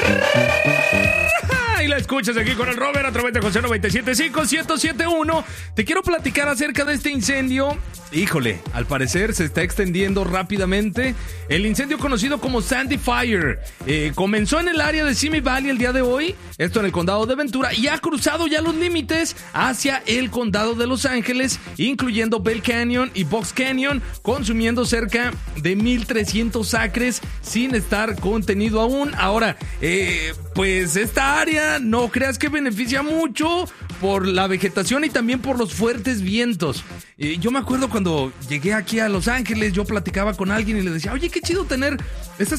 Y la escuchas aquí con el Robert a través de José 97.5-1071. Te quiero platicar acerca de este incendio. Híjole, al parecer se está extendiendo rápidamente. El incendio conocido como Sandy Fire comenzó en el área de Simi Valley el día de hoy, esto en el condado de Ventura, y ha cruzado ya los límites hacia el condado de Los Ángeles, incluyendo Bell Canyon y Box Canyon, consumiendo cerca de 1,300 acres sin estar contenido aún. Ahora, pues esta área no creas que beneficia mucho por la vegetación y también por los fuertes vientos. Yo me acuerdo cuando llegué aquí a Los Ángeles, yo platicaba con alguien y le decía, oye, qué chido tener estas